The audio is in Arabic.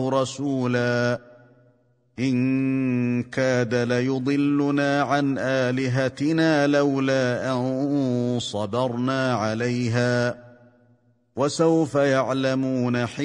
رسولا إن كاد ليضلنا عن آلهتنا لولا أن صبرنا عليها وسوف يعلمون